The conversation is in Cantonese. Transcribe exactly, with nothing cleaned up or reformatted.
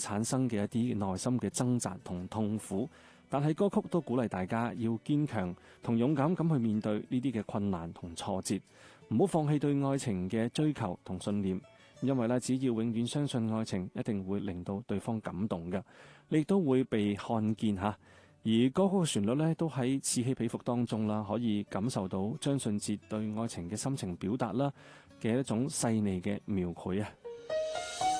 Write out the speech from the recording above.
產生嘅一啲內心嘅掙扎同痛苦。但係歌曲都鼓勵大家要堅強同勇敢咁去面對呢啲嘅困難同挫折，唔好放棄對愛情嘅追求同信念，因為咧只要永遠相信愛情一定會令到對方感動嘅，你亦都會被看見吓。而歌曲嘅旋律咧都喺此起彼伏當中啦，可以感受到張信哲對愛情嘅心情表達啦嘅一種細膩嘅描繪啊。